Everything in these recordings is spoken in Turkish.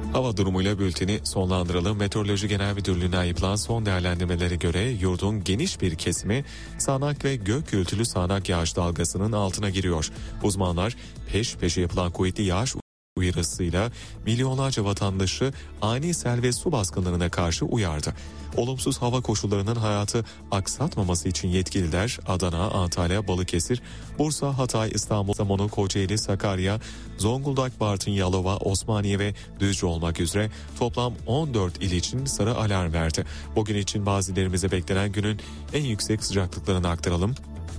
Hava durumuyla bülteni sonlandıralım. Meteoroloji Genel Müdürlüğü'ne yapılan son değerlendirmelere göre yurdun geniş bir kesimi sağanak ve gök gürültülü sağanak yağış dalgasının altına giriyor. Uzmanlar peş peşe yapılan kuvvetli yağış uyarısıyla milyonlarca vatandaşı ani sel ve su baskınlarına karşı uyardı. Olumsuz hava koşullarının hayatı aksatmaması için yetkililer Adana, Antalya, Balıkesir, Bursa, Hatay, İstanbul, Samsun, Kocaeli, Sakarya, Zonguldak, Bartın, Yalova, Osmaniye ve Düzce olmak üzere toplam 14 il için sarı alarm verdi. Bugün için bazı illerimize beklenen günün en yüksek sıcaklıklarını aktaralım.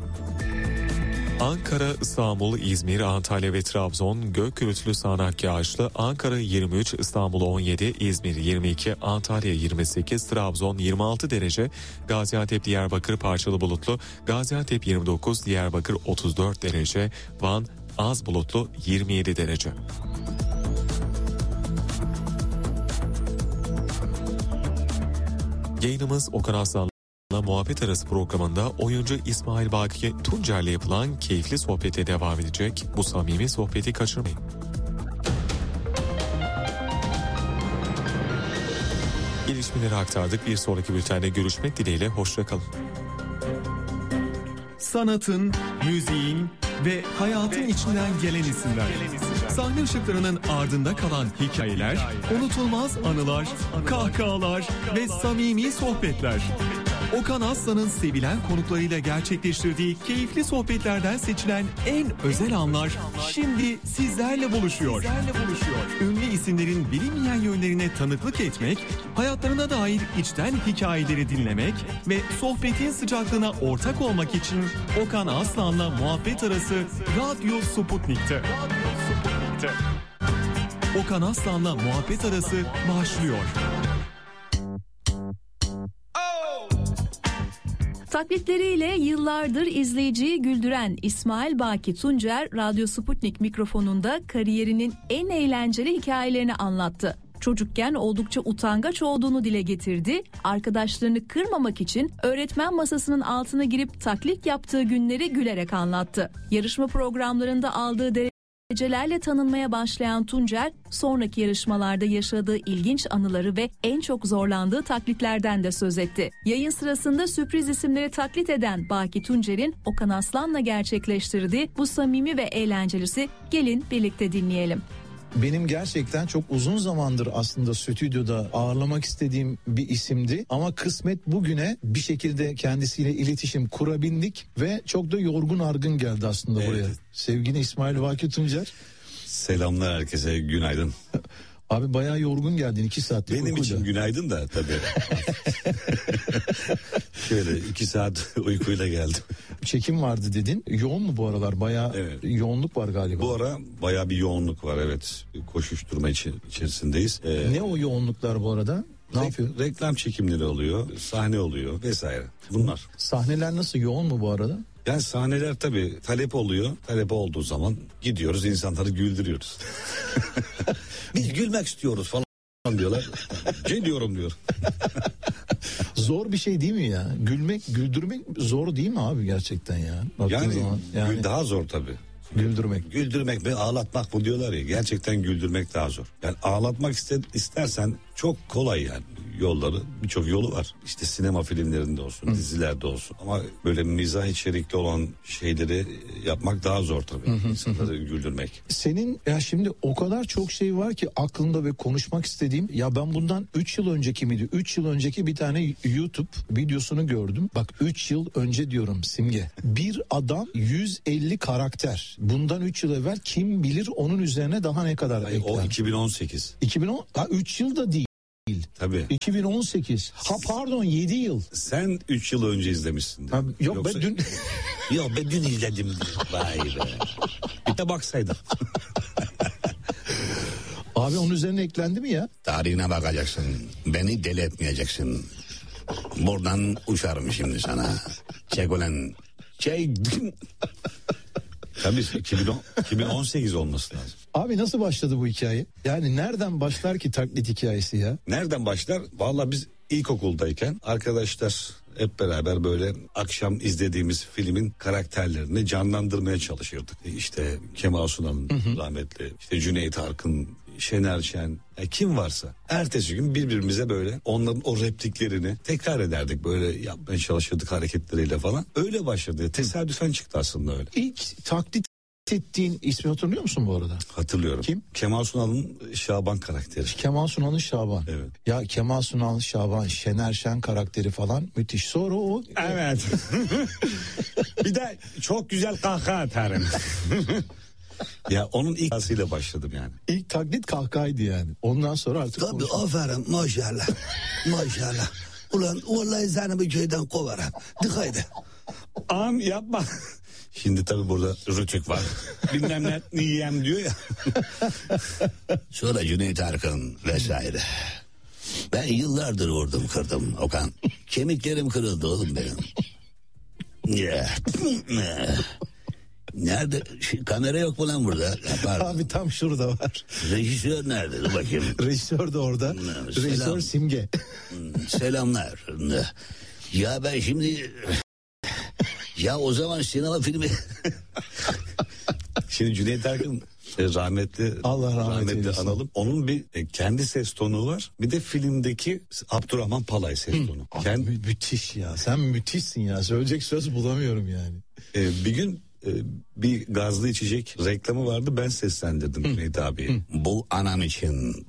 Ankara, İstanbul, İzmir, Antalya ve Trabzon gök gürültülü sağanak yağışlı. Ankara 23, İstanbul 17, İzmir 22, Antalya 28, Trabzon 26 derece. Gaziantep, Diyarbakır parçalı bulutlu. Gaziantep 29, Diyarbakır 34 derece. Van az bulutlu 27 derece. Yayınımız Okan Aslan'la Muhabbet Arası programında oyuncu İsmail Baki Tuncer'le yapılan keyifli sohbete devam edecek. Bu samimi sohbeti kaçırmayın. Gelişmeleri aktardık. Bir sonraki bültende görüşmek dileğiyle. Hoşça kalın. Sanatın, müziğin ve hayatın içinden gelen isimler. Sahne ışıklarının ardında kalan hikayeler, unutulmaz anılar, kahkahalar ve samimi sohbetler. Okan Aslan'ın sevilen konuklarıyla gerçekleştirdiği keyifli sohbetlerden seçilen en özel anlar şimdi sizlerle buluşuyor. Ünlü isimlerin bilinmeyen yönlerine tanıklık etmek, hayatlarına dair içten hikayeleri dinlemek ve sohbetin sıcaklığına ortak olmak için Okan Aslan'la Muhabbet Arası Radyo Sputnik'te. Okan Aslan'la Muhabbet Arası başlıyor. Taklitleriyle yıllardır izleyiciyi güldüren İsmail Baki Tuncer, Radyo Sputnik mikrofonunda kariyerinin en eğlenceli hikayelerini anlattı. Çocukken oldukça utangaç olduğunu dile getirdi. Arkadaşlarını kırmamak için öğretmen masasının altına girip taklit yaptığı günleri gülerek anlattı. Yarışma programlarında aldığı derecelerle tanınmaya başlayan Tuncer, sonraki yarışmalarda yaşadığı ilginç anıları ve en çok zorlandığı taklitlerden de söz etti. Yayın sırasında sürpriz isimleri taklit eden Baki Tuncer'in Okan Aslan'la gerçekleştirdiği bu samimi ve eğlencelisi, gelin birlikte dinleyelim. Benim gerçekten çok uzun zamandır aslında stüdyoda ağırlamak istediğim bir isimdi. Ama kısmet bugüne bir şekilde kendisiyle iletişim kurabildik ve çok da yorgun argın geldi aslında buraya. Sevgili İsmail Baki Tuncer. Selamlar herkese, günaydın. Abi bayağı yorgun geldin 2 saatlik benim uykuyla. için günaydın da tabii. Şöyle 2 saat uykuyla geldim. Çekim vardı dedin. Yoğun mu bu aralar? Bayağı yoğunluk var galiba. Bu ara bayağı bir yoğunluk var, evet. Koşuşturma içerisindeyiz. Ne o yoğunluklar bu arada? Ne yapıyor? Reklam çekimleri oluyor, sahne oluyor vesaire. Bunlar. Sahneler nasıl, yoğun mu bu arada? Yani sahneler tabii talep oluyor. Talep olduğu zaman gidiyoruz, insanları güldürüyoruz. Biz gülmek istiyoruz falan diyorlar. Diyorum diyor. Zor bir şey değil mi ya? Güldürmek zor değil mi abi gerçekten ya? Yani zaman. daha zor tabii. Güldürmek ve ağlatmak mı diyorlar ya, gerçekten güldürmek daha zor. Yani ağlatmak istersen çok kolay yani, yolları, birçok yolu var. İşte sinema filmlerinde olsun, dizilerde olsun, ama böyle mizah içerikli olan şeyleri yapmak daha zor tabii. İnsanları güldürmek. Senin ya şimdi o kadar çok şey var ki aklımda ve konuşmak istediğim. Ya ben bundan 3 yıl önceki miydi? 3 yıl önceki bir tane YouTube videosunu gördüm. Bak 3 yıl önce diyorum Simge. Bir adam 150 karakter. Bundan 3 yıl evvel kim bilir onun üzerine daha ne kadar ekler. O 2018. 3 yıl da değil. Tabii. 2018. Pardon 7 yıl. Sen 3 yıl önce izlemişsin. Yok ben dün. Yok ben dün izledim. Vay be. Bir de baksaydın. Abi onun üzerine eklendi mi ya? Tarihine bakacaksın. Beni deli etmeyeceksin. Buradan uçarım şimdi sana. Çek ulan. Çek. Tabii 2018 olması lazım. Abi nasıl başladı bu hikaye? Yani nereden başlar ki taklit hikayesi ya? Nereden başlar? Vallahi biz ilkokuldayken arkadaşlar hep beraber böyle akşam izlediğimiz filmin karakterlerini canlandırmaya çalışırdık. İşte Kemal Sunal'ın rahmetli, işte Cüneyt Arkın, Şener Şen, kim varsa ertesi gün birbirimize böyle onların o repliklerini tekrar ederdik, böyle yapmaya çalışırdık hareketleriyle falan. Öyle başladı. Tesadüfen çıktı aslında öyle. İlk taklit ettiğin ismi hatırlıyor musun bu arada? Hatırlıyorum. Kim? Kemal Sunal'ın Şaban karakteri. Kemal Sunal'ın Şaban. Evet. Ya Kemal Sunal, Şaban, Şener Şen karakteri falan müthiş. Sonra o... Evet. Bir de çok güzel kahkaha atarım. Ya onun ilk asıyla başladım yani. İlk taklit kahkahaydı yani. Ondan sonra artık... Tabii aferin maşallah. Maşallah. Ulan vallahi seni bu köyden kovarım. Dikkat et. Am yapma. Şimdi tabii burada rütük var. Bilmem ne yiyem diyor ya. Sonra Cüneyt Arkın vesaire. Ben yıllardır vurdum kırdım Okan. Kemiklerim kırıldı oğlum benim. Ya. Nerede? Kamera yok mu lan burada? Abi tam şurada var. Rejisör nerede? Dur bakayım. Rejisör de orada. Selam. Rejisör Simge. Selamlar. Ya ben şimdi... Ya o zaman sinema filmi... Şimdi Cüneyt Arkın rahmetli, Allah rahmet eylesin. analım. Onun bir kendi ses tonu var. Bir de filmdeki Abdurrahman Palay ses tonu. Müthiş ya. Sen müthişsin ya. Söyleyecek söz bulamıyorum yani. Bir gün bir gazlı içecek reklamı vardı, ben seslendirdim Cüneyt abiye. Bu anam için,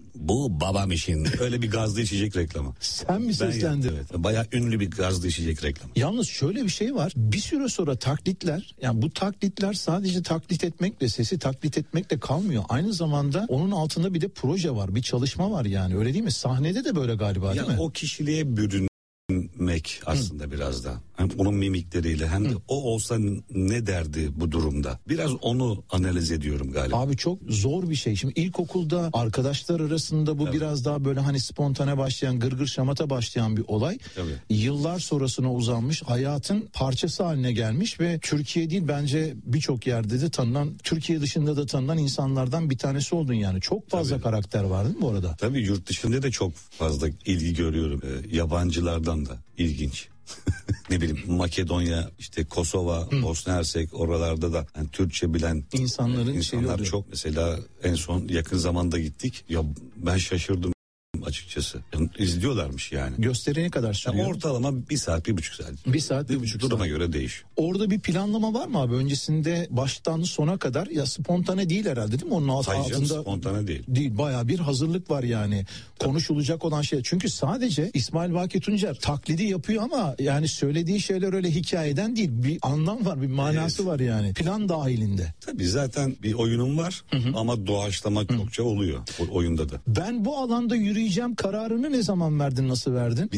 bu babam için. Öyle bir gazlı içecek reklamı. Sen mi Ben seslendin? evet, bayağı ünlü bir gazlı içecek reklamı. Yalnız şöyle bir şey var. Bir süre sonra taklitler, yani bu taklitler sadece taklit etmekle, sesi taklit etmekle kalmıyor. Aynı zamanda onun altında bir de proje var, bir çalışma var yani. Öyle değil mi? Sahnede de böyle galiba, değil mi? O kişiliğe bürünmek aslında biraz da. Hem onun mimikleriyle hem de o olsa ne derdi bu durumda. Biraz onu analiz ediyorum galiba. Abi çok zor bir şey. Şimdi ilkokulda arkadaşlar arasında bu biraz daha böyle hani spontane başlayan, gırgır şamata başlayan bir olay. Tabii. Yıllar sonrasına uzanmış, hayatın parçası haline gelmiş ve Türkiye değil bence birçok yerde de tanınan, Türkiye dışında da tanınan insanlardan bir tanesi oldun yani. Çok fazla karakter var değil mi bu arada? Tabii yurt dışında da çok fazla ilgi görüyorum. Yabancılardan da ilginç. Ne bileyim Makedonya, işte Kosova, Bosna Hersek, oralarda da yani Türkçe bilen insanlar çok. Mesela en son yakın zamanda gittik. Ya ben şaşırdım açıkçası. Yani izliyorlarmış yani. Gösteri ne kadar sürüyor? Yani ortalama 1 saat 1,5 saat. 1 saat 1,5 saat. Duruma göre değişiyor. Orada bir planlama var mı abi? Öncesinde baştan sona kadar ya spontane değil herhalde değil mi? Onun altında spontane değil. Değil, bayağı bir hazırlık var yani. Tabii. Konuşulacak olan şey. Çünkü sadece İsmail Baki Tuncer taklidi yapıyor ama yani söylediği şeyler öyle hikayeden değil. Bir anlam var, bir manası var yani. Plan dahilinde. Tabii zaten bir oyunum var ama doğaçlama çokça oluyor o oyunda da. Ben bu alanda yürüyeceğim kararını ne zaman verdin, nasıl verdin?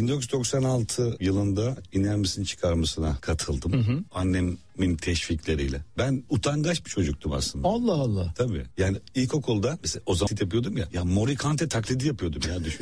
1996 yılında İner Misin Çıkar Mısın'a katıldım. Annemin teşvikleriyle. Ben utangaç bir çocuktum aslında. Allah Allah. Tabii. Yani ilkokulda mesela o zaman yapıyordum ya. Ya Morikante taklidi yapıyordum ya, düşün.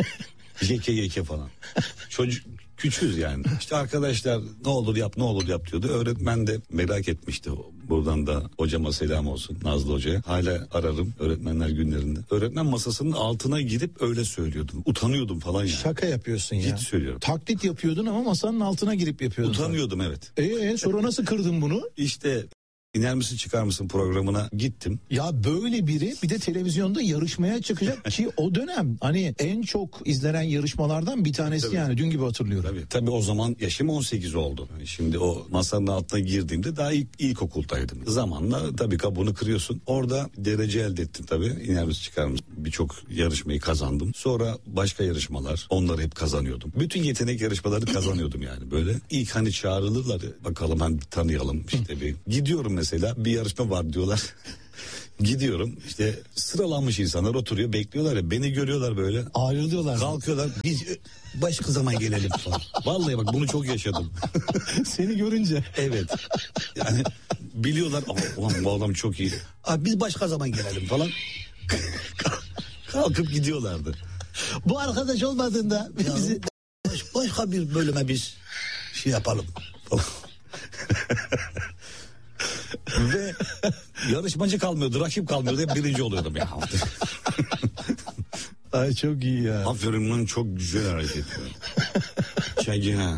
JK falan. Çocuk küçüğüz yani. İşte arkadaşlar ne olur yap diyordu. Öğretmen de merak etmişti. Buradan da hocama selam olsun, Nazlı Hoca'ya. Hala ararım öğretmenler günlerinde. Öğretmen masasının altına girip öyle söylüyordum. Utanıyordum falan yani. Şaka yapıyorsun ya. Ciddi söylüyorum. Taklit yapıyordun ama masanın altına girip yapıyordun. Utanıyordum evet. Sonra nasıl kırdın bunu? İşte İner Misin Çıkar Mısın programına gittim. Ya böyle biri bir de televizyonda yarışmaya çıkacak ki o dönem hani en çok izlenen yarışmalardan bir tanesi. Tabii. Yani dün gibi hatırlıyorum. Tabii o zaman yaşım 18 oldu. Şimdi o masanın altına girdiğimde daha ilkokuldaydım. Zamanla tabii kabuğunu kırıyorsun. Orada derece elde ettim tabii. İner Misin Çıkar Mısın? Birçok yarışmayı kazandım. Sonra başka yarışmalar, onları hep kazanıyordum. Bütün yetenek yarışmaları kazanıyordum yani böyle. İlk hani çağrılırlar, bakalım hani tanıyalım işte bir. Gidiyorum mesela, bir yarışma var diyorlar. Gidiyorum, işte sıralanmış insanlar oturuyor, bekliyorlar ya, beni görüyorlar böyle. Ayrılıyorlar. Kalkıyorlar. Biz başka zaman gelelim falan. Vallahi bak bunu çok yaşadım. Seni görünce. Evet. Yani biliyorlar, ulan bu adam çok iyi. Abi biz başka zaman gelelim falan. Kalkıp gidiyorlardı. Bu arkadaş olmadığında bizi başka bir bölüme biz şey yapalım falan. Ve yarışmacı kalmıyordu, rakip kalmıyordu, hep birinci oluyordum ya. Ay çok iyi ya. Aferin lan, çok güzel hareket. Çaycı ha.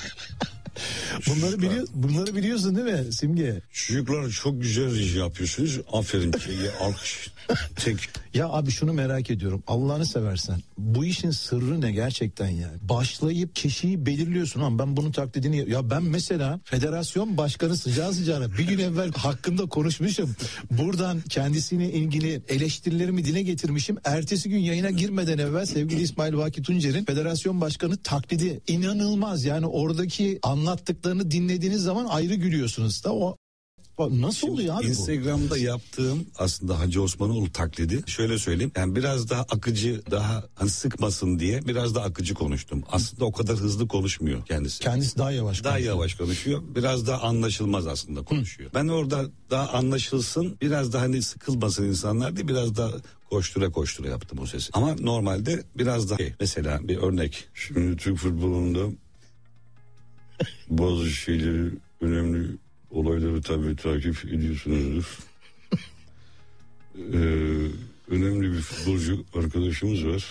Bunları biliyorsun değil mi Simge? Çocuklar çok güzel reji yapıyorsunuz. Aferin, alkış. Ya abi şunu merak ediyorum. Allah'ını seversen. Bu işin sırrı ne gerçekten yani? Başlayıp kişiyi belirliyorsun ama ben bunun taklidini... Ya ben mesela federasyon başkanı sıcağı sıcağına bir gün evvel hakkında konuşmuşum. Buradan kendisine ilgili eleştirilerimi dile getirmişim. Ertesi gün yayına girmeden evvel sevgili İsmail Baki Tuncer'in federasyon başkanı taklidi inanılmaz. Yani oradaki anlattıklarını dinlediğiniz zaman ayrı gülüyorsunuz da o... Nasıl oluyor abi bu? Instagram'da yaptığım aslında Hacı Osmanoğlu taklidi şöyle söyleyeyim. Yani biraz daha akıcı, daha hani sıkmasın diye biraz daha akıcı konuştum. Aslında o kadar hızlı konuşmuyor kendisi. Kendisi daha yavaş konuşuyor. Daha yavaş konuşuyor. Biraz daha anlaşılmaz aslında konuşuyor. Ben orada daha anlaşılsın, biraz daha hani sıkılmasın insanlar diye biraz daha koştura koştura yaptım o sesi. Ama normalde biraz daha mesela bir örnek. Şimdi Türk futbolunda bazı şeyleri, önemli olayları tabii takip ediyorsunuzdur. Önemli bir futbolcu arkadaşımız var.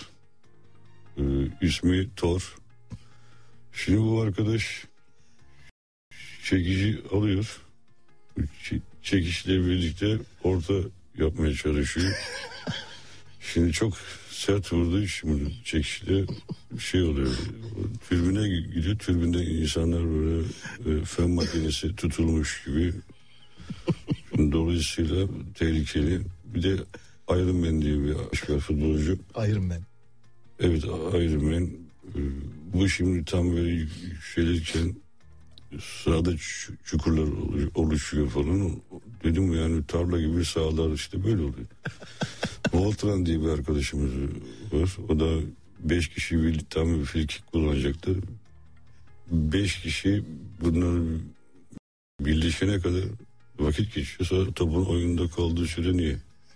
İsmi Thor. Şimdi bu arkadaş çekici alıyor. Çekişle birlikte orta yapmaya çalışıyor. Şimdi çok sert vurduğu için çekişle şey oluyor. Tribüne gidiyor. Tribünde insanlar böyle fen makinesi tutulmuş gibi. Dolayısıyla tehlikeli. Bir de Iron Man diye bir aşk var, futbolcu. Iron Man. Evet, Iron Man. Bu şimdi tam böyle yükselirken sahada çukurlar oluşuyor falan. Dedim yani tarla gibi sahalar işte böyle oluyor. Voltran diye bir arkadaşımız var. O da 5 kişi birlikte tam bir frikik kullanacaktı. 5 kişi bunları birleşene kadar vakit geçiyorsa topun oyunda kaldığı süre niye?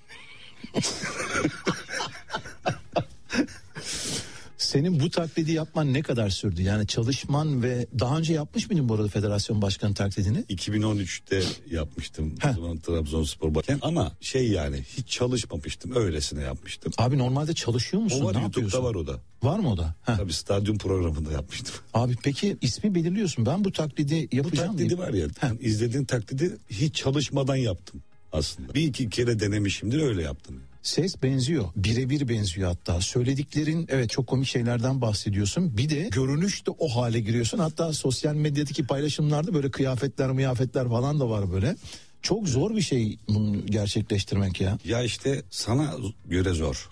Senin bu taklidi yapman ne kadar sürdü? Yani çalışman ve daha önce yapmış mıydın bu arada federasyon başkanı taklidini? 2013'te yapmıştım. O zaman Trabzonspor başkan ama yani hiç çalışmamıştım. Öylesine yapmıştım. Abi normalde çalışıyor musun? O var, ne YouTube'da yapıyorsun? var o da. Var mı o da? Tabii stadyum programında yapmıştım. Abi peki ismi belirliyorsun. Ben bu taklidi yapacağım. Bu taklidi deyip... var ya. İzlediğin taklidi hiç çalışmadan yaptım aslında. Bir iki kere denemişimdir, öyle yaptım. Ses benziyor. Birebir benziyor hatta. Söylediklerin evet çok komik şeylerden bahsediyorsun. Bir de görünüş de o hale giriyorsun. Hatta sosyal medyadaki paylaşımlarda böyle kıyafetler falan da var böyle. Çok zor bir şey bunu gerçekleştirmek ya. Ya işte sana göre zor.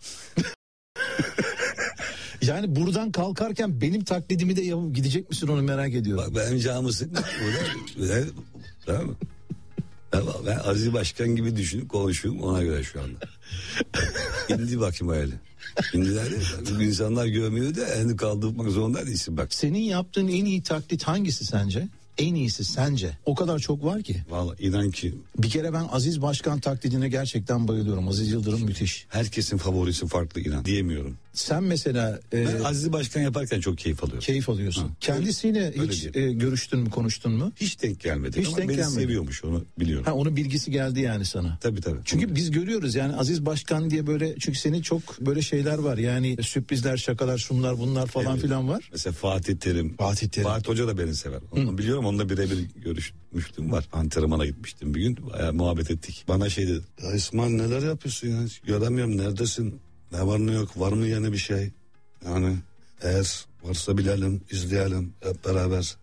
Yani buradan kalkarken benim taklidimi de yapıp gidecek misin onu merak ediyorum. Bak ben camı sıkma. Tamam mı? Ben Aziz Başkan gibi düşünüp konuşuyorum ona göre şu anda. İndi bakayım öyle. İndiler ya. İnsanlar görmüyor da elini kaldırmak zorunda değilsin bak. Senin yaptığın en iyi taklit hangisi sence? En iyisi sence? O kadar çok var ki. Vallahi inan ki. Bir kere ben Aziz Başkan taklidine gerçekten bayılıyorum. Aziz Yıldırım müthiş. Herkesin favorisi farklı inan diyemiyorum. Sen mesela... Ben Aziz Başkan yaparken çok keyif alıyorum. Keyif alıyorsun. Kendisiyle öyle hiç görüştün mü, konuştun mu? Hiç denk gelmedi. Hiç ama denk beni gelmedi. seviyormuş, onu biliyorum. Onun bilgisi geldi yani sana. Tabii. Çünkü biz görüyoruz yani Aziz Başkan diye böyle, çünkü senin çok böyle şeyler var. Yani sürprizler, şakalar, şunlar bunlar falan filan var. Mesela Fatih Terim. Fatih Hoca da beni sever. Onu biliyorum, onunla birebir görüşmüştüm var. Antrenmana gitmiştim bir gün. Bayağı muhabbet ettik. Bana şey dedi. Ya İsmail neler yapıyorsun ya? Göremiyorum, neredesin? Ne var ne yok? Var mı yeni bir şey? Yani eğer varsa bilelim, izleyelim hep beraber.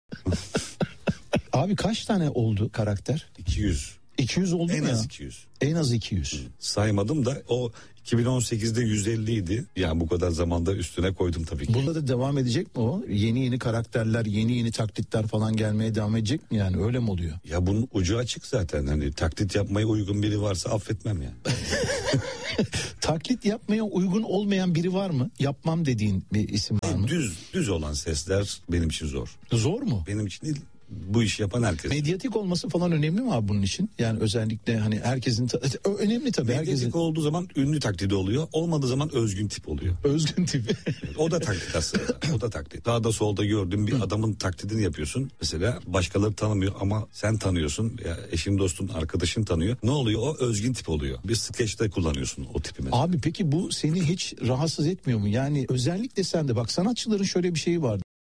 Abi kaç tane oldu karakter? 200. 200 oldu mu ya? En az 200. En az 200. Saymadım da o 2018'de 150 idi. Yani bu kadar zamanda üstüne koydum tabii ki. Bunda da devam edecek mi o? Yeni karakterler, yeni taklitler falan gelmeye devam edecek mi yani? Öyle mi oluyor? Ya bunun ucu açık zaten. Hani taklit yapmaya uygun biri varsa affetmem yani. Taklit yapmaya uygun olmayan biri var mı? Yapmam dediğin bir isim var mı? Düz olan sesler benim için zor. Zor mu? Benim için değil. Bu iş yapan herkes. Medyatik olması falan önemli mi abi bunun için? Yani özellikle hani herkesin önemli tabii. Medyatik herkesin... olduğu zaman ünlü taklidi oluyor. Olmadığı zaman özgün tip oluyor. Özgün tipi. O da taklit aslında. O da taklit. Sağda solda gördüğün bir adamın taklidini yapıyorsun. Mesela başkaları tanımıyor ama sen tanıyorsun. Ya eşin, dostun, arkadaşın tanıyor. Ne oluyor? O özgün tip oluyor. Bir skeçte kullanıyorsun o tipi mesela. Abi peki bu seni hiç rahatsız etmiyor mu? Yani özellikle sende bak, sanatçıların şöyle bir şeyi var.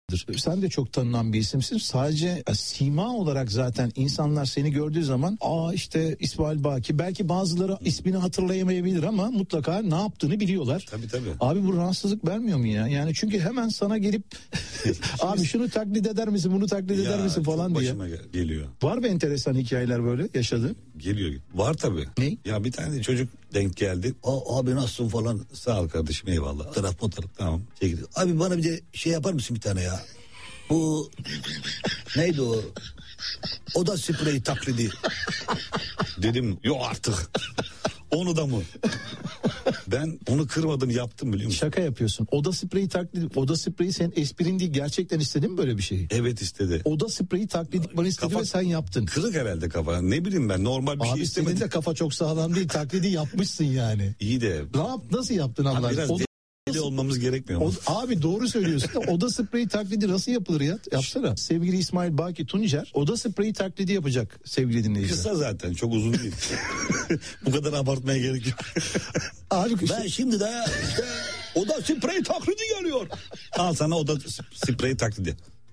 Sen de çok tanınan bir isimsin. Sadece sima olarak zaten insanlar seni gördüğü zaman işte İsmail Baki, belki bazıları ismini hatırlayamayabilir ama mutlaka ne yaptığını biliyorlar. Tabii. Abi bu rahatsızlık vermiyor mu ya? Yani çünkü hemen sana gelip abi şunu taklit eder misin, bunu taklit eder misin falan diye. Başıma geliyor. Var mı enteresan hikayeler böyle yaşadın? Geliyor. Var tabii. Ne? Ya bir tane çocuk denk geldi. Abi nasılsın falan. Sağ ol kardeşim, eyvallah. Taraf. Tamam. Çekildi. Abi bana bir de şey yapar mısın bir tane ya? Bu neydi o? Oda spreyi taklidi. Dedim yok artık. Onu da mı? Ben onu kırmadım, yaptım biliyor musun? Şaka yapıyorsun. Oda spreyi taklidi. Oda spreyi senin esprin değil, gerçekten istedin mi böyle bir şeyi? Evet, istedi. Oda spreyi taklidi bana istedi ve sen yaptın. Kırık herhalde kafa. Ne bileyim ben, normal bir abi şey istemedim. senin de kafa çok sağlam değil. Taklidi yapmışsın yani. İyi de. Nasıl yaptın Allah aşkına? Biraz deli olmamız gerekmiyor mu? Abi doğru söylüyorsun da oda spreyi taklidi nasıl yapılır ya? Yapsana. Sevgili İsmail Baki Tuncer oda spreyi taklidi yapacak sevgili dinleyiciler. Kısa zaten, çok uzun değil. Bu kadar abartmaya gerek yok. Abi ben şimdi de işte oda spreyi taklidi geliyor. Al sana oda spreyi taklidi.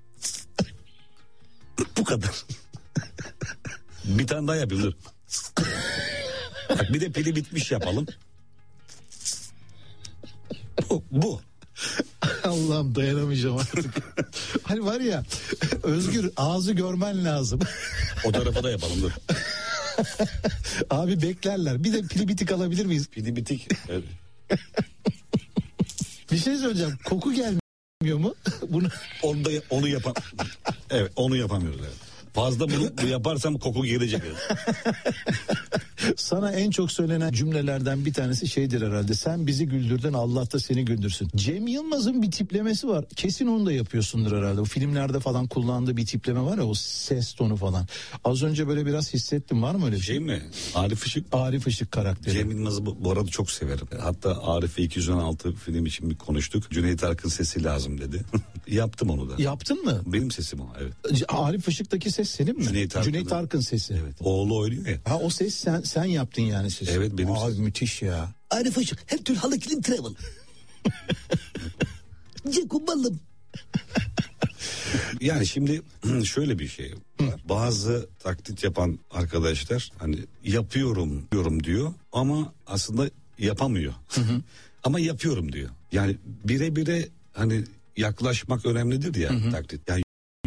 Bu kadar. Bir tane daha yapayım, dur. Bak bir de pili bitmiş yapalım. Bu. Allah'ım dayanamayacağım artık. Hani var ya, Özgür ağzı görmen lazım. O tarafa da yapalım, dur. Abi beklerler. Bir de pili bitik alabilir miyiz? Pili bitik. Evet. Bir şey söyleyeceğim. Koku gelmiyor mu? Onu yapan. Evet, onu yapamıyoruz. Evet. Fazla bunu yaparsam koku gelecek. Sana en çok söylenen cümlelerden bir tanesi şeydir herhalde. Sen bizi güldürdün, Allah da seni güldürsün. Cem Yılmaz'ın bir tiplemesi var. Kesin onu da yapıyorsundur herhalde. O filmlerde falan kullandığı bir tipleme var ya, o ses tonu falan. Az önce böyle biraz hissettim, var mı öyle bir şey? Mi? Arif Işık. Arif Işık karakteri. Cem Yılmaz'ı bu arada çok severim. Hatta Arif'e 216 film için bir konuştuk. Cüneyt Arkın sesi lazım dedi. Yaptım onu da. Yaptın mı? Benim sesim o, evet. Arif Işık'taki ses senin mi? Cüneyt Arkın sesi. Evet. Oğlu oynuyor ya. Ha, o ses sen yaptın yani sesi. Evet, benim abi sesim. Müthiş ya. Arif Işık her türlü halıkilin travel. Cekumbalım. Yani şimdi şöyle bir şey var. Bazı taklit yapan arkadaşlar hani yapıyorum diyor ama aslında yapamıyor. Ama yapıyorum diyor. Yani bire hani yaklaşmak önemlidir ya taklit. Yani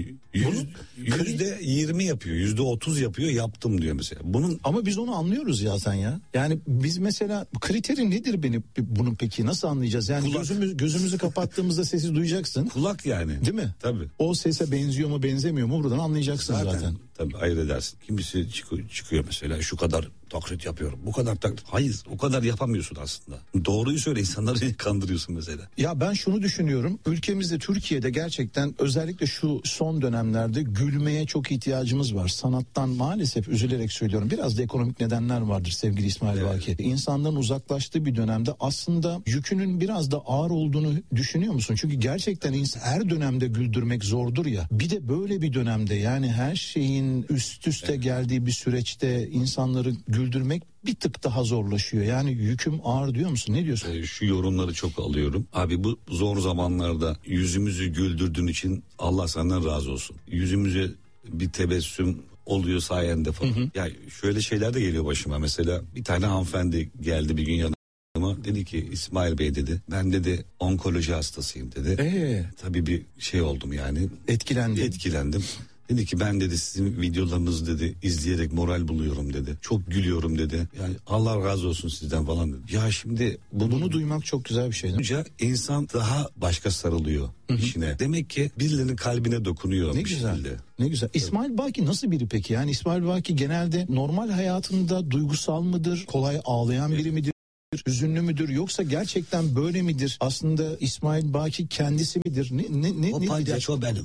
%20 yapıyor, %30 yapıyor, yaptım diyor mesela. Ama biz onu anlıyoruz zaten ya. Yani biz mesela kriteri nedir bunun peki, nasıl anlayacağız? Yani gözümüzü kapattığımızda sesi duyacaksın. Kulak yani. Değil mi? Tabii. O sese benziyor mu benzemiyor mu buradan anlayacaksın zaten. Tabii ayırt edersin. Kimisi çıkıyor mesela, şu kadar taklit yapıyorum, bu kadar taklit. Hayır, o kadar yapamıyorsun aslında. Doğruyu söyle, insanları kandırıyorsun mesela. Ya ben şunu düşünüyorum. Ülkemizde, Türkiye'de gerçekten özellikle şu son dönemlerde gülmeye çok ihtiyacımız var. Sanattan maalesef, üzülerek söylüyorum, biraz da ekonomik nedenler vardır sevgili İsmail Baki. İnsanların uzaklaştığı bir dönemde aslında yükünün biraz da ağır olduğunu düşünüyor musun? Çünkü gerçekten her dönemde güldürmek zordur ya. Bir de böyle bir dönemde, yani her şeyin üst üste geldiği bir süreçte insanları güldürmek bir tık daha zorlaşıyor. Yani yüküm ağır diyor musun? Ne diyorsun? Şu yorumları çok alıyorum. Abi bu zor zamanlarda yüzümüzü güldürdüğün için Allah senden razı olsun. Yüzümüze bir tebessüm oluyor sayende falan. Ya şöyle şeyler de geliyor başıma. Mesela bir tane hanımefendi geldi bir gün yanıma. Dedi ki İsmail Bey dedi, ben dedi onkoloji hastasıyım dedi. Tabii bir şey oldum yani. Etkilendim. Dedi ki ben dedi sizin videolarınızı dedi izleyerek moral buluyorum dedi. Çok gülüyorum dedi. Yani Allah razı olsun sizden falan dedi. Ya şimdi bunu duymak çok güzel bir şey. Duyunca insan daha başka sarılıyor işine. Demek ki birilerinin kalbine dokunuyor. Ne güzel. Şekilde. Ne güzel. İsmail Baki nasıl biri peki? Yani İsmail Baki genelde normal hayatında duygusal mıdır? Kolay ağlayan biri midir? Hüzünlü müdür, yoksa gerçekten böyle midir? Aslında İsmail Baki kendisi midir? O palyaço benim.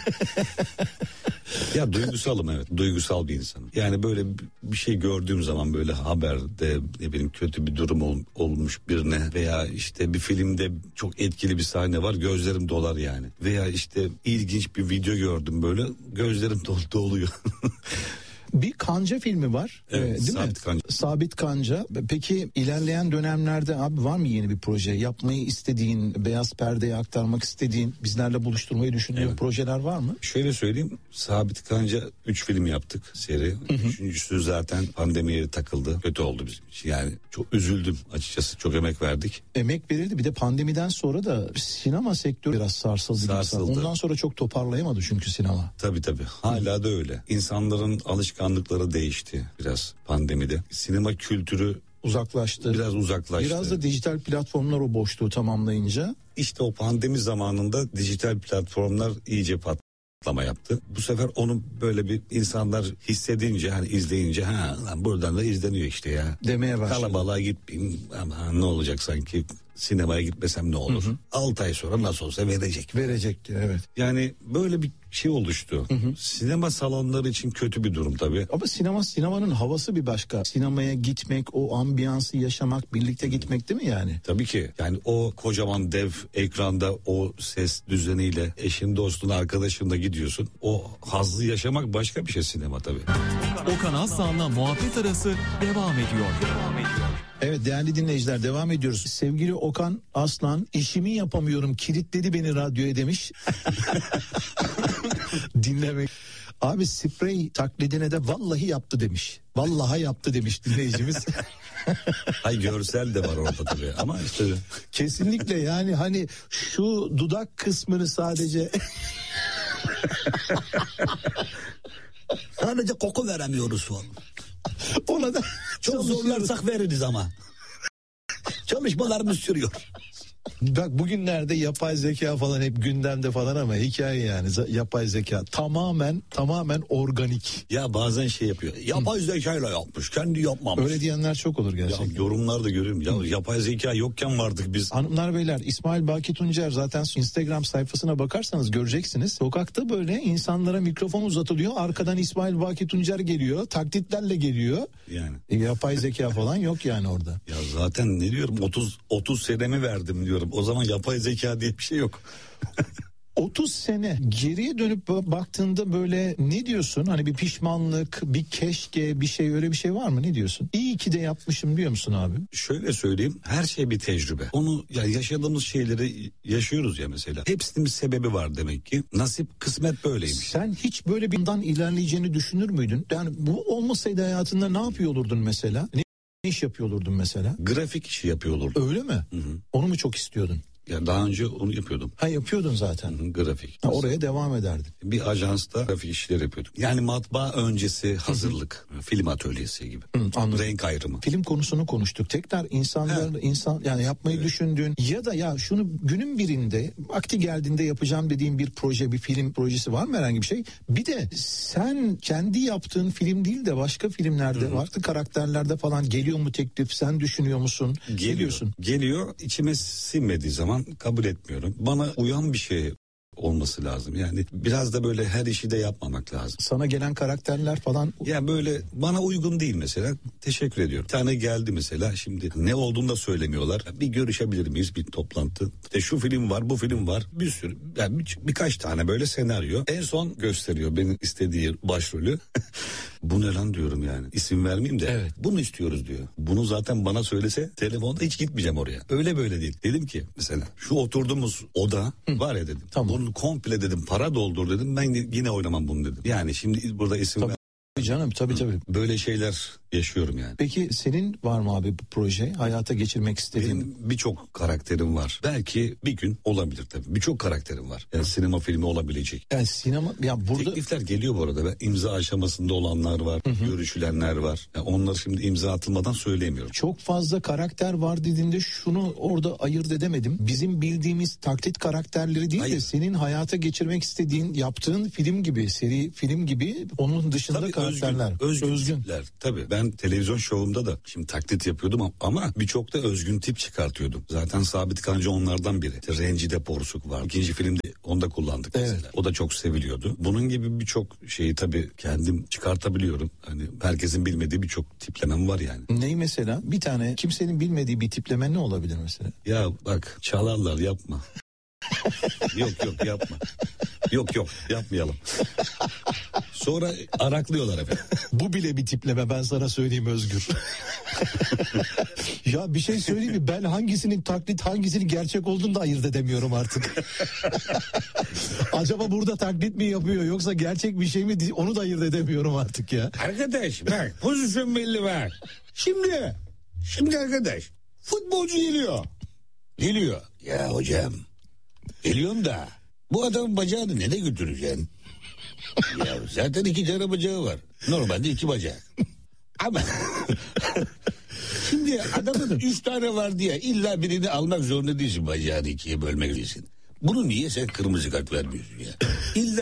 Ya duygusalım, evet. Duygusal bir insanım. Yani böyle bir şey gördüğüm zaman, böyle haberde ne bileyim kötü bir durum olmuş birine veya işte bir filmde çok etkili bir sahne var, gözlerim dolar yani. Veya işte ilginç bir video gördüm, böyle gözlerim doluyor. Bir Kanca filmi var. Evet, değil Sabit mi? Kanca. Sabit Kanca. Peki ilerleyen dönemlerde abi var mı yeni bir proje? Yapmayı istediğin, beyaz perdeye aktarmak istediğin, bizlerle buluşturmayı düşündüğün projeler var mı? Şöyle söyleyeyim, Sabit Kanca 3 film yaptık seri. Üçüncüsü zaten pandemiye takıldı. Kötü oldu bizim için. Yani çok üzüldüm açıkçası. Çok emek verdik. Emek verildi. Bir de pandemiden sonra da sinema sektörü biraz sarsıldı. Ondan sonra çok toparlayamadı çünkü sinema. Tabii. Hala da öyle. İnsanların alışkanlıkları değişti biraz pandemide. Sinema kültürü uzaklaştı. Biraz uzaklaştı. Biraz da dijital platformlar o boşluğu tamamlayınca. İşte o pandemi zamanında dijital platformlar iyice patlama yaptı. Bu sefer onu böyle bir insanlar hissedince, hani izleyince, lan buradan da izleniyor işte ya demeye başladı. Kalabalığa gitmeyeyim ama ne olacak sanki, sinemaya gitmesem ne olur? 6 ay sonra nasıl olsa verecek diyor, evet. Yani böyle bir şey oluştu. Sinema salonları için kötü bir durum tabii. Ama sinemanın havası bir başka. Sinemaya gitmek, o ambiyansı yaşamak, birlikte gitmek değil mi yani? Tabii ki. Yani o kocaman dev ekranda o ses düzeniyle eşin, dostun, arkadaşınla gidiyorsun. O hazzı yaşamak başka bir şey sinema tabii. Okan Aslan'la muhabbet arası devam ediyor. Evet değerli dinleyiciler, devam ediyoruz. Sevgili Okan Aslan, işimi yapamıyorum, kilitledi beni radyoya demiş. Dinlemek. Abi sprey taklidine de vallahi yaptı demiş. Vallahi yaptı demiş dinleyicimiz. Hay görsel de var orada tabii ama işte. Kesinlikle yani hani şu dudak kısmını sadece. Sadece koku veremiyoruz şu an. Ona da çok zorlarsak veririz ama. Çalışmalarımız sürüyor. Bak bugünlerde yapay zeka falan hep gündemde falan ama hikaye yani yapay zeka tamamen organik. Ya bazen şey yapıyor. Yapay zekayla yapmış, kendi yapmamış. Öyle diyenler çok olur gerçekten. Ya yorumlarda görüyorum. Ya yapay zeka yokken vardık biz. Hanımlar beyler, İsmail Baki Tuncer zaten Instagram sayfasına bakarsanız göreceksiniz. Sokakta böyle insanlara mikrofon uzatılıyor. Arkadan İsmail Baki Tuncer geliyor. Taklitlerle geliyor. Yani. Yapay zeka falan yok yani orada. Ya zaten ne diyorum 30 senemi verdim diyorum. O zaman yapay zeka diye bir şey yok. 30 sene geriye dönüp baktığında böyle ne diyorsun? Hani bir pişmanlık, bir keşke, bir şey, öyle bir şey var mı? Ne diyorsun? İyi ki de yapmışım diyor musun abi? Şöyle söyleyeyim, her şey bir tecrübe. Onu ya yaşadığımız şeyleri yaşıyoruz ya mesela. Hepsinin bir sebebi var demek ki. Nasip, kısmet böyleymiş. Sen hiç böyle bir yandan ilerleyeceğini düşünür müydün? Yani bu olmasaydı hayatında ne yapıyor olurdun mesela? Ne iş yapıyor olurdun mesela? Grafik işi yapıyor olurdum. Öyle mi? Hı-hı. Onu mu çok istiyordun? Ya daha önce onu yapıyordum. Ha yapıyordun zaten. Hı-hı, grafik. Oraya devam ederdin. Bir ajansta grafik işleri yapıyordum. Yani matbaa öncesi hazırlık, film atölyesi gibi. Anladım. Renk ayrımı. Film konusunu konuştuk. Tekrar insan yani yapmayı düşündüğün ya da ya şunu günün birinde vakti geldiğinde yapacağım dediğin bir proje, bir film projesi var mı, herhangi bir şey? Bir de sen kendi yaptığın film değil de başka filmlerde, farklı karakterlerde falan geliyor mu teklif? Sen düşünüyor musun? Geliyor. İçime sinmediği zaman kabul etmiyorum. Bana uyan bir şey olması lazım. Yani biraz da böyle her işi de yapmamak lazım. Sana gelen karakterler falan. Ya böyle bana uygun değil mesela. Teşekkür ediyorum. Bir tane geldi mesela, şimdi ne olduğunu da söylemiyorlar. Bir görüşebilir miyiz, bir toplantı. İşte şu film var, bu film var. Bir sürü yani birkaç tane böyle senaryo. En son gösteriyor benim istediği başrolü. Bu ne lan diyorum yani. İsim vermeyeyim de. Evet. Bunu istiyoruz diyor. Bunu zaten bana söylese telefonda hiç gitmeyeceğim oraya. Öyle böyle değil. Dedim ki mesela şu oturduğumuz oda var ya dedim. Tamam. Bunu komple dedim para doldur dedim. Ben yine oynamam bunu dedim. Yani şimdi burada isim ver. Canım tabii. Böyle şeyler yaşıyorum yani. Peki senin var mı abi bu proje? Hayata geçirmek istediğin? Benim birçok karakterim var. Belki bir gün olabilir tabii. Birçok karakterim var. Yani sinema filmi olabilecek. Yani sinema ya burada teklifler geliyor bu arada. Ben imza aşamasında olanlar var. Görüşülenler var. Yani onları şimdi imza atılmadan söyleyemiyorum. Çok fazla karakter var dediğinde şunu orada ayırt edemedim. Bizim bildiğimiz taklit karakterleri değil de senin hayata geçirmek istediğin, yaptığın film gibi, seri film gibi, onun dışında tabii karakterler. Özgün tipler. Tabii ben televizyon şovumda da şimdi taklit yapıyordum ama birçok da özgün tip çıkartıyordum. Zaten Sabit Kanca onlardan biri. İşte Rencide Porsuk var. İkinci filmde onu da kullandık mesela. O da çok seviliyordu. Bunun gibi birçok şeyi tabii kendim çıkartabiliyorum. Hani herkesin bilmediği birçok tiplemem var yani. Ney mesela? Bir tane kimsenin bilmediği bir tipleme ne olabilir mesela? Ya bak çalarlar, yapma. Yok yapma. Yok yapmayalım. Sonra araklıyorlar efendim. Bu bile bir tipleme, ben sana söyleyeyim Özgür. Ya bir şey söyleyeyim mi? Ben hangisinin taklit hangisinin gerçek olduğunu da ayırt edemiyorum artık. Acaba burada taklit mi yapıyor yoksa gerçek bir şey mi, onu da ayırt edemiyorum artık ya. Arkadaş bak, pozisyon belli bak. Şimdi arkadaş, futbolcu geliyor. Ya hocam, geliyorum da bu adamın bacağını nereye götüreceksin? Ya zaten 2 tane bacağı var. Normalde 2 bacak. Ama şimdi adamın 3 tane var diye illa birini almak zorunda değilsin, bacağını 2'ye bölmek değilsin. Bunu niye sen kırmızı kart vermiyorsun ya? İlla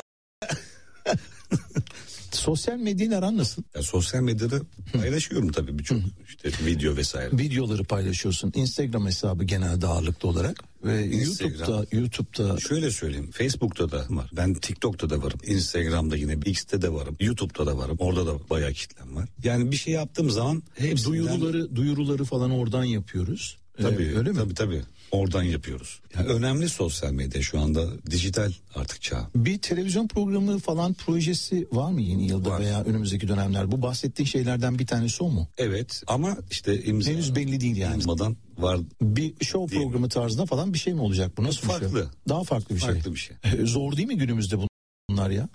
Sosyal medyayla aran nasıl? ya, sosyal medyada paylaşıyorum tabii birçok işte video vesaire. Videoları paylaşıyorsun. Instagram hesabı genelde ağırlıklı olarak ve YouTube'da. Şöyle söyleyeyim, Facebook'ta da var. Ben TikTok'ta da varım. Instagram'da yine, X'te de varım. YouTube'da da varım. Orada da bayağı kitlem var. Yani bir şey yaptığım zaman hepsinden... Duyuruları falan oradan yapıyoruz. Tabii, öyle mi? Tabii. Oradan yapıyoruz. Yani önemli sosyal medya şu anda, dijital artık çağ. Bir televizyon programı falan projesi var mı yeni yılda var. Veya önümüzdeki dönemler? Bu bahsettiğin şeylerden bir tanesi o mu? Evet ama işte henüz belli değil yani. İmzadan var. Bir show programı tarzında falan bir şey mi olacak bu? Nasıl farklı. Bir şey? Daha farklı bir şey. Farklı bir şey. Zor değil mi günümüzde bunlar ya?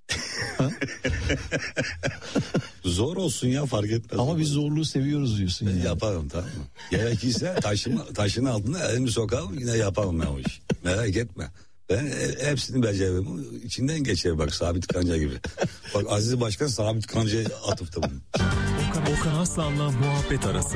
Zor olsun ya, fark etmez. Ama biz zorluğu seviyoruz diyorsun yani. Yaparım, tamam mı? Gerekirse taşın altına elimi sokarım, yine yaparım ben o işi. Merak etme. Ben hepsini beceririm. İçinden geçer bak, Sabit Kanca gibi. Bak Aziz Başkan Sabit Kanca'ya atıfta bunu. Okan Aslan'la muhabbet arası.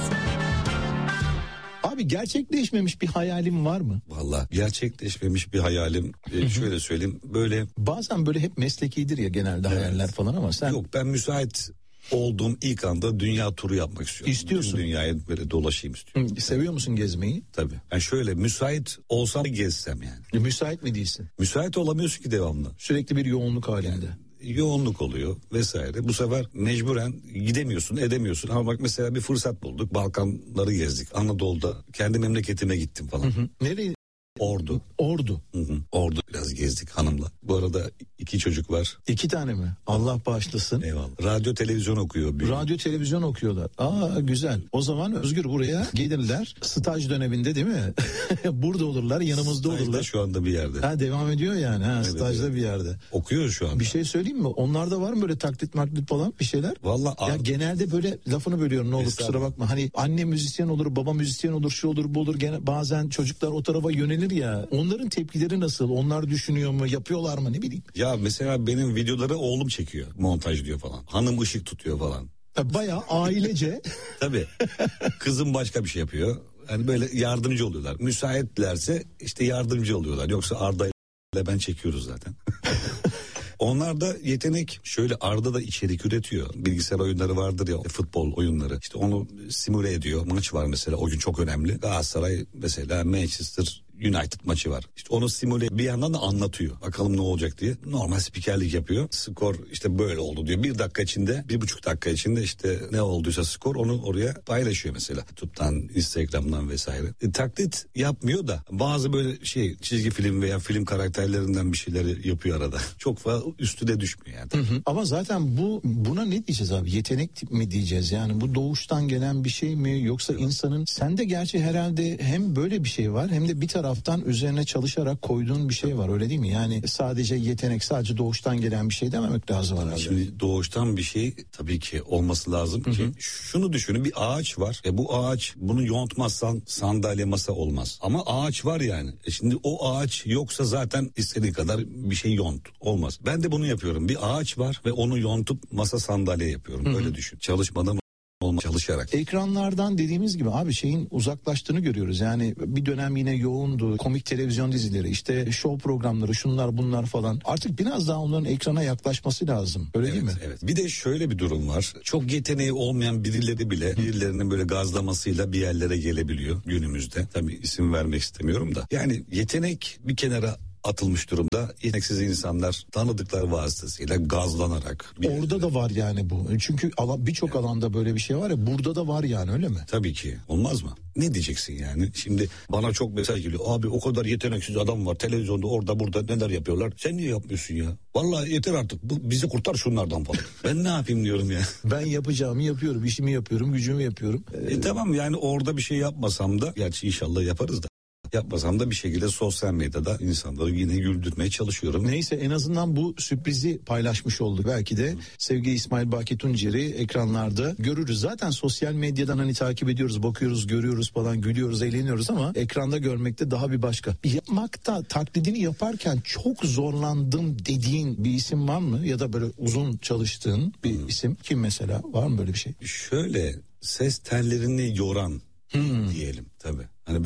Abi gerçekleşmemiş bir hayalin var mı? Vallahi gerçekleşmemiş bir hayalim, şöyle söyleyeyim, böyle... Bazen böyle hep meslekidir ya genelde hayaller falan ama sen... Yok, ben müsait olduğum ilk anda dünya turu yapmak istiyorum. İstiyorsun. Bütün dünyayı böyle dolaşayım istiyorum. Seviyor musun gezmeyi? Tabii. Yani şöyle, müsait olsam gezsem yani. Müsait mi değilsin? Müsait olamıyorsun ki devamlı. Sürekli bir yoğunluk halinde. Yoğunluk oluyor vesaire. Bu sefer mecburen gidemiyorsun, edemiyorsun. Ama bak mesela bir fırsat bulduk. Balkanları gezdik. Anadolu'da kendi memleketime gittim falan. Nereye? Ordu. Ordu biraz gezdik hanımla. Bu arada 2 çocuk var. 2 tane mi? Allah bağışlasın. Eyvallah. Radyo televizyon okuyor. Radyo televizyon okuyorlar. Aa güzel. O zaman Özgür buraya gelirler. Staj döneminde değil mi? Burada olurlar, yanımızda Stajda olurlar. şu anda bir yerde. Ha, devam ediyor yani. Ha, evet, stajda evet. Bir yerde. Okuyor şu anda. Bir şey söyleyeyim mi? Onlarda var mı böyle taklit falan bir şeyler? Vallahi ya genelde böyle, lafını bölüyorum ne olur kusura bakma. Hani anne müzisyen olur, baba müzisyen olur, şu olur, bu olur. Gene bazen çocuklar o tarafa yönelir ya. Onların tepkileri nasıl? Onlar düşünüyor mu? Yapıyorlar mı? Ne bileyim. Ya mesela benim videoları oğlum çekiyor. Montaj diyor falan. Hanım ışık tutuyor falan. Bayağı ailece. Tabii. Kızım başka bir şey yapıyor. Yani böyle yardımcı oluyorlar. Müsaitlerse işte yardımcı oluyorlar. Yoksa Arda ile ben çekiyoruz zaten. Onlar da yetenek, şöyle Arda da içerik üretiyor. Bilgisayar oyunları vardır ya, futbol oyunları. İşte onu simüle ediyor. Maç var mesela, o gün çok önemli. Galatasaray mesela Manchester United maçı var. İşte onu simüle bir yandan da anlatıyor. Bakalım ne olacak diye. Normal spikerlik yapıyor. Skor işte böyle oldu diyor. 1 dakika içinde, 1,5 dakika içinde işte ne olduysa skor, onu oraya paylaşıyor mesela. YouTube'dan, Instagram'dan vesaire. Taklit yapmıyor da bazı böyle çizgi film veya film karakterlerinden bir şeyleri yapıyor arada. Çok fazla üstüne düşmüyor yani. Ama zaten buna ne diyeceğiz abi? Yetenek mi diyeceğiz? Yani bu doğuştan gelen bir şey mi? Yoksa insanın, sende gerçi herhalde hem böyle bir şey var hem de bir taraftan üzerine çalışarak koyduğun bir şey var, öyle değil mi? Yani sadece yetenek, sadece doğuştan gelen bir şey dememek lazım herhalde. Şimdi doğuştan bir şey tabii ki olması lazım ki. Şunu düşünün, bir ağaç var. Bu ağaç, bunu yontmazsan sandalye, masa olmaz. Ama ağaç var yani. Şimdi o ağaç yoksa zaten istediğin kadar bir şey yont. Olmaz. Ben de bunu yapıyorum. Bir ağaç var ve onu yontup masa sandalye yapıyorum. Öyle düşün. Çalışmadan çalışarak. Ekranlardan dediğimiz gibi abi şeyin uzaklaştığını görüyoruz. Yani bir dönem yine yoğundu. Komik televizyon dizileri, işte show programları, şunlar bunlar falan. Artık biraz daha onların ekrana yaklaşması lazım. Öyle değil mi? Evet. Bir de şöyle bir durum var. Çok yeteneği olmayan birileri bile birilerinin böyle gazlamasıyla bir yerlere gelebiliyor günümüzde. Tabii isim vermek istemiyorum da. Yani yetenek bir kenara atılmış durumda. Yeteneksiz insanlar tanıdıklar vasıtasıyla gazlanarak. Orada da var yani bu. Çünkü birçok alanda böyle bir şey var ya, burada da var yani, öyle mi? Tabii ki. Olmaz mı? Ne diyeceksin yani? Şimdi bana çok mesaj geliyor. Abi o kadar yeteneksiz adam var. Televizyonda orada burada neler yapıyorlar. Sen niye yapmıyorsun ya? Vallahi yeter artık. Bizi kurtar şunlardan falan. Ben ne yapayım diyorum ya. Ben yapacağımı yapıyorum. İşimi yapıyorum. Gücümü yapıyorum. Tamam yani orada bir şey yapmasam da, gerçi inşallah yaparız da. Yapmasam da bir şekilde sosyal medyada insanları yine güldürmeye çalışıyorum. Neyse, en azından bu sürprizi paylaşmış olduk. Belki de sevgili İsmail Baki Tuncer'i ekranlarda görürüz. Zaten sosyal medyadan hani takip ediyoruz, bakıyoruz, görüyoruz falan, gülüyoruz, eğleniyoruz ama ekranda görmekte daha bir başka. Yapmakta, taklidini yaparken çok zorlandım dediğin bir isim var mı? Ya da böyle uzun çalıştığın bir isim. Kim mesela? Var mı böyle bir şey? Şöyle ses tellerini yoran diyelim tabii. Hani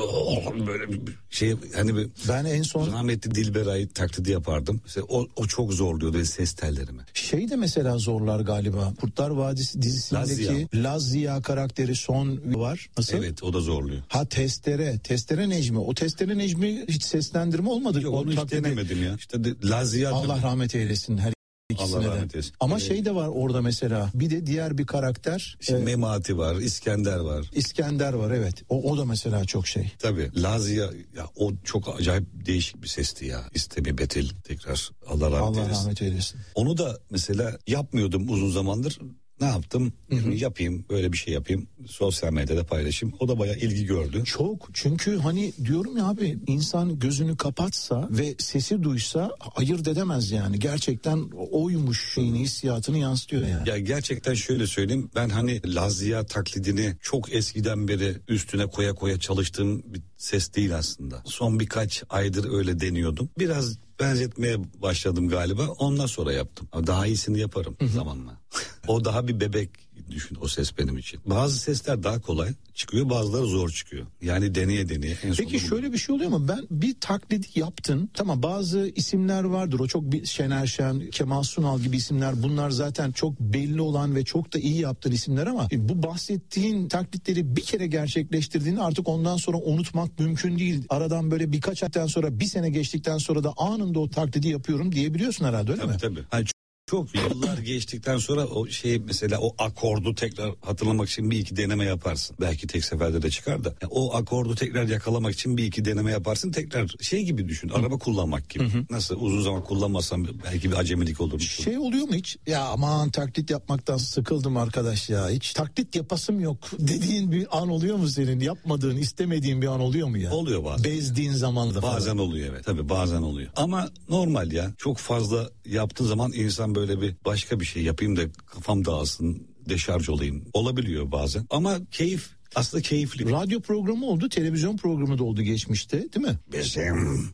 böyle bir şey, hani bir, ben en son rahmetli Dilberay'ı taklidi yapardım. Mesela o çok zorluyordu ses tellerimi. Şey de mesela zorlar galiba. Kurtlar Vadisi dizisindeki Lazia karakteri son var. Nasıl? Evet, o da zorluyor. Ha, Testere Necmi. O Testere Necmi hiç seslendirme olmadı. Yok, onu hiç denemedim ya. İşte Lazia. Allah rahmet eylesin her ikisine de. Ama şey de var orada mesela. Bir de diğer bir karakter. Memati var, İskender var, evet. O da mesela çok şey. Tabii Lazia ya, o çok acayip değişik bir sesti ya. İstemi Betil, tekrar Allah rahmet eylesin. Onu da mesela yapmıyordum uzun zamandır. Ne yaptım? Yapayım, böyle bir şey yapayım. Sosyal medyada paylaşayım. O da bayağı ilgi gördü. Çok, çünkü hani diyorum ya abi, insan gözünü kapatsa ve sesi duysa ayırt edemez yani. Gerçekten oymuş şeyini, hissiyatını yansıtıyor yani. Ya gerçekten şöyle söyleyeyim. Ben hani Lazia taklidini çok eskiden beri üstüne koya çalıştığım bir ses değil aslında. Son birkaç aydır öyle deniyordum. Biraz benzetmeye başladım galiba. Ondan sonra yaptım. Daha iyisini yaparım zamanla. O daha bir bebek, düşün o ses benim için. Bazı sesler daha kolay çıkıyor, bazıları zor çıkıyor. Yani deneye. Peki şöyle bir şey oluyor mu? Ben bir taklidi yaptın. Tamam, bazı isimler vardır. O çok Şener Şen, Kemal Sunal gibi isimler. Bunlar zaten çok belli olan ve çok da iyi yaptığın isimler ama bu bahsettiğin taklitleri bir kere gerçekleştirdiğinde artık ondan sonra unutmak mümkün değil. Aradan böyle birkaç aydan sonra, bir sene geçtikten sonra da anında o taklidi yapıyorum diyebiliyorsun herhalde, öyle mi? Tabii. Hani çok yıllar geçtikten sonra o şey, mesela o akordu tekrar hatırlamak için bir iki deneme yaparsın. Belki tek seferde de çıkar da. Yani o akordu tekrar yakalamak için bir iki deneme yaparsın. Tekrar şey gibi düşün. Araba kullanmak gibi. Nasıl uzun zaman kullanmazsan belki bir acemilik olur. Şey oluyor mu hiç? Ya aman, taklit yapmaktan sıkıldım arkadaş ya. Hiç taklit yapasım yok dediğin bir an oluyor mu senin? Yapmadığın, istemediğin bir an oluyor mu ya? Oluyor bazen. Bezdiğin zaman da bazen falan. Oluyor, evet. Tabii bazen oluyor. Ama normal ya. Çok fazla yaptığın zaman insan böyle bir başka bir şey yapayım da kafam dağılsın, deşarj olayım. Olabiliyor bazen. Ama aslında keyifli. Radyo programı oldu, televizyon programı da oldu geçmişte, değil mi? Bizim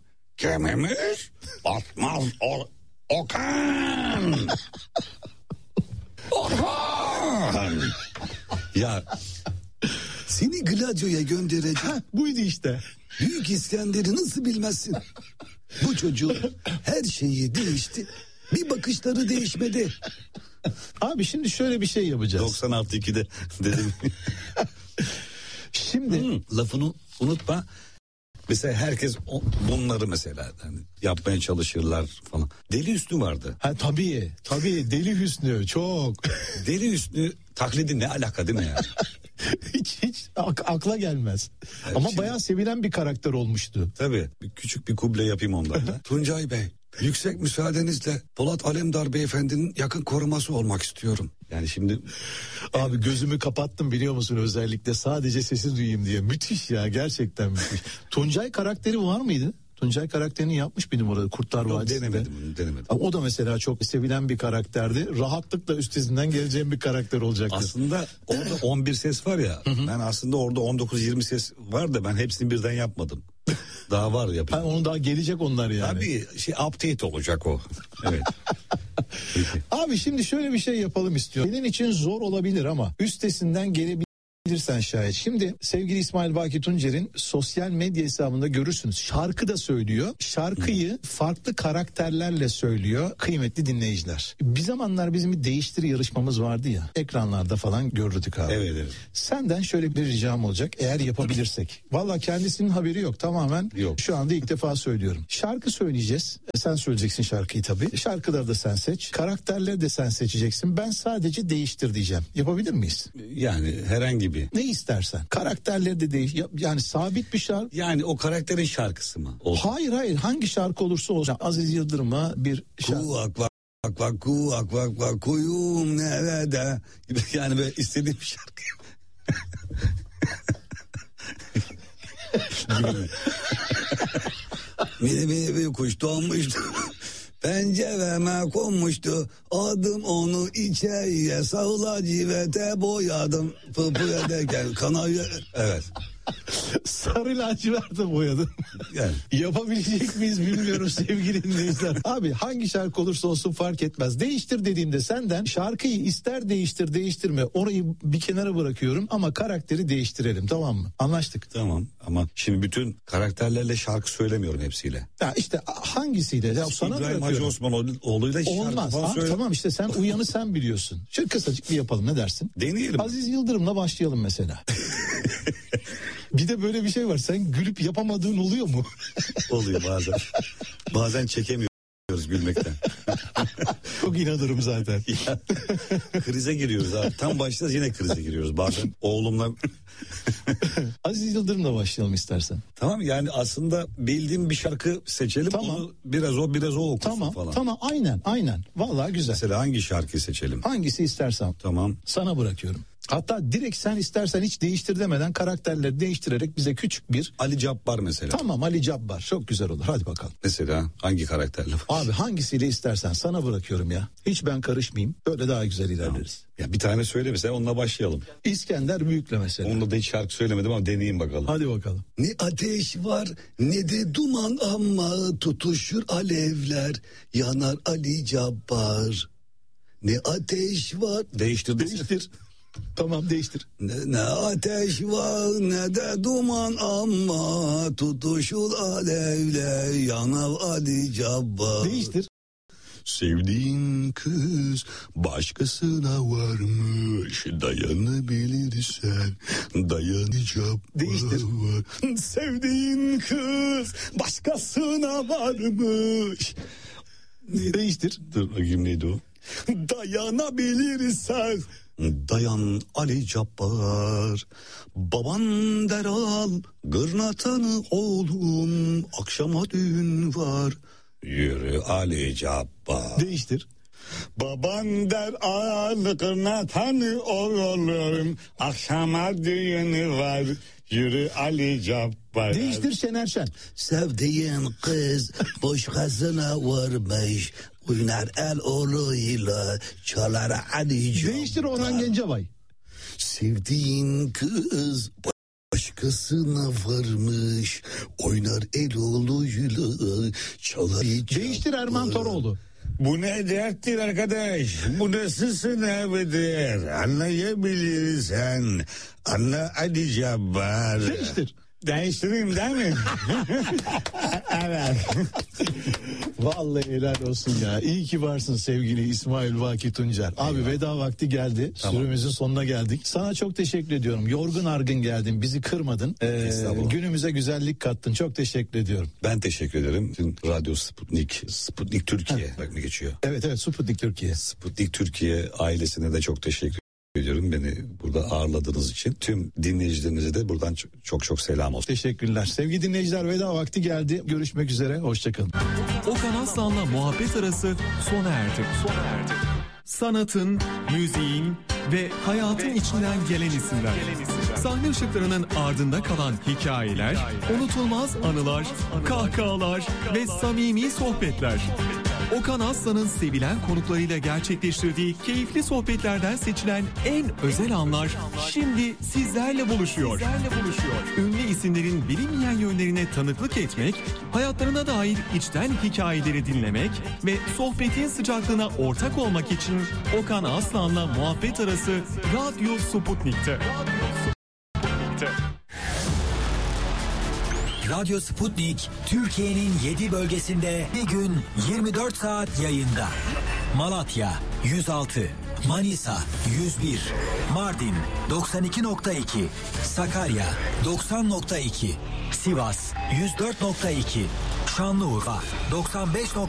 gemimiz batmaz Okan. Orhan. Ya seni Gladio'ya göndereceğim. Buydu işte. Büyük İskender'i nasıl bilmezsin? Bu çocuğun her şeyi değişti. Bir bakışları değişmedi. Abi şimdi şöyle bir şey yapacağız. 90+2'de dedim. Şimdi lafını unutma. Mesela herkes bunları mesela yani yapmaya çalışırlar falan. Deli Hüsnü vardı. Ha, tabii Deli Hüsnü çok. Deli Hüsnü taklidi ne alaka, değil mi ya? hiç akla gelmez. Yani ama bayağı sevilen bir karakter olmuştu. Tabii. Küçük bir kuble yapayım onlarla. Tuncay Bey, yüksek müsaadenizle Polat Alemdar Beyefendinin yakın koruması olmak istiyorum. Yani şimdi abi gözümü kapattım, biliyor musun, özellikle sadece sesi duyayım diye. Müthiş ya, gerçekten müthiş. Tuncay karakteri var mıydı? Tuncay karakterini yapmış bir numaralı Kurtlar Vadisi'nde. Denemedim. O da mesela çok sevilen bir karakterdi. Rahatlıkla üstesinden geleceğim bir karakter olacaktı. Aslında orada 11 ses var ya. Ben aslında orada 19-20 ses var da ben hepsini birden yapmadım. Daha var yapayım. Onu daha gelecek onlar yani. Tabii update olacak o. Evet. Abi şimdi şöyle bir şey yapalım istiyorum. Senin için zor olabilir ama üstesinden gelebilir Bilirsen şayet. Şimdi sevgili İsmail Baki Tuncer'in sosyal medya hesabında görürsünüz. Şarkı da söylüyor. Şarkıyı farklı karakterlerle söylüyor kıymetli dinleyiciler. Bir zamanlar bizim bir değiştir yarışmamız vardı ya. Ekranlarda falan gördük abi. Evet. Senden şöyle bir ricam olacak eğer yapabilirsek. Valla kendisinin haberi yok, tamamen yok. Şu anda ilk defa söylüyorum. Şarkı söyleyeceğiz. Sen söyleyeceksin şarkıyı tabii. Şarkıları da sen seç. Karakterleri de sen seçeceksin. Ben sadece değiştir diyeceğim. Yapabilir miyiz? Yani herhangi bir. Ne istersen. Karakterleri de değiş. Yani sabit bir şarkı. Yani o karakterin şarkısı mı? Hayır. Hangi şarkı olursa olsun. Aziz Yıldırım'a bir şarkı. Vak kuyum nerede? Yani böyle istediğim bir şarkı. bir kuş doğmuştu. Pencereme konmuştu. Adım onu içeriye sağla civete boyadım. Pıpı ederken kanarya. Evet. Sarı laciverte boyadım. Yani. Yapabilecek miyiz bilmiyorum sevgili dinleyiciler. Abi hangi şarkı olursa olsun fark etmez. Değiştir dediğimde senden şarkıyı ister değiştir değiştirme orayı bir kenara bırakıyorum ama karakteri değiştirelim, tamam mı? Anlaştık. Tamam ama şimdi bütün karakterlerle şarkı söylemiyorum hepsiyle. Ya işte hangisiyle? Ya sana İbrahim Hacı Osmanoğlu'yla şarkı olmaz. falan söyle. Tamam işte sen uyanı sen biliyorsun. Şöyle kısacık bir yapalım, ne dersin? Deneyelim. Aziz Yıldırım'la başlayalım mesela. Bir de böyle bir şey var. Sen gülüp yapamadığın oluyor mu? Oluyor bazen. Bazen çekemiyoruz gülmekten. Çok inanırım zaten. Ya, krize giriyoruz abi. Tam başta yine krize giriyoruz. Bazen oğlumla... Aziz Yıldırım'la başlayalım istersen. Tamam, yani aslında bildiğim bir şarkı seçelim. Tamam. Onu biraz o okusun falan. Tamam aynen. Vallahi güzel. Mesela hangi şarkıyı seçelim? Hangisi istersen. Tamam. Sana bırakıyorum. Hatta direkt sen istersen hiç değiştir demeden karakterleri değiştirerek bize küçük bir... Ali Cabbar mesela. Tamam, Ali Cabbar çok güzel olur, hadi bakalım. Mesela hangi karakterle? Abi hangisiyle istersen sana bırakıyorum ya. Hiç ben karışmayayım, böyle daha güzel ilerleriz. Ya bir tane söyle mesela, onunla başlayalım. İskender Büyük'le mesela. Onunla da hiç şarkı söylemedim ama deneyeyim bakalım. Hadi bakalım. Ne ateş var ne de duman ama tutuşur alevler, yanar Ali Cabbar. Ne ateş var. Değiştir. Tamam değiştir. Ne ateş var ne de duman ama tutuşur alevler, yanar Ali Cabbar. Değiştir. Sevdiğin kız başkasına varmış, dayanabilirsen dayanacağım. Değiştir. Sevdiğin kız başkasına varmış. Değiştir. Dur bakayım neydi o? Dayanabilirsen dayan Ali Cabbar. Baban der al gırnatanı oğlum, akşama düğün var. Yürü Ali Cabbar. Değiştir. Baban der al gırnatanı oğlum, akşama düğünü var. Yürü Ali Cabbar. Değiştir Şener Şen. Sevdiğin kız başkasına varmış, oynar el oğluyla çalar Ali Cabbar. Değiştir Orhan Gencebay. Sevdiğin kız başkasına varmış, oynar el oğluyla çalar Ali Cabbar. Değiştir Erman Toroğlu. Bu ne derttir arkadaş? Bu nasıl sınavıdır? Anlayabilirsen anla Ali Cabbar. Değiştir. Değiştireyim değil mi? Evet. Vallahi helal olsun ya. İyi ki varsın sevgili İsmail Baki Tuncer. Abi veda vakti geldi. Tamam. Süremizin sonuna geldik. Sana çok teşekkür ediyorum. Yorgun argın geldin. Bizi kırmadın. Günümüze güzellik kattın. Çok teşekkür ediyorum. Ben teşekkür ederim. Radyo Sputnik Türkiye bak ne geçiyor. Evet Sputnik Türkiye. Sputnik Türkiye ailesine de çok teşekkür ediyorum, beni burada ağırladığınız için. Tüm dinleyicilerinize de buradan çok selam olsun. Teşekkürler. Sevgili dinleyiciler, veda vakti geldi. Görüşmek üzere. Hoşçakalın. Okan Aslan'la muhabbet arası sona erdi. Sanatın, müziğin ve hayatın içinden gelen isimler. Sahne ışıklarının ardında kalan hikayeler, unutulmaz anılar, kahkahalar ve samimi sohbetler. Okan Aslan'ın sevilen konuklarıyla gerçekleştirdiği keyifli sohbetlerden seçilen en özel anlar şimdi sizlerle buluşuyor. Ünlü isimlerin bilinmeyen yönlerine tanıklık etmek, hayatlarına dair içten hikayeleri dinlemek ve sohbetin sıcaklığına ortak olmak için Okan Aslan'la muhabbet arası Radyo Sputnik'te. Radyo Sputnik Türkiye'nin 7 bölgesinde bir gün 24 saat yayında. Malatya 106, Manisa 101, Mardin 92.2, Sakarya 90.2, Sivas 104.2, Şanlıurfa 95.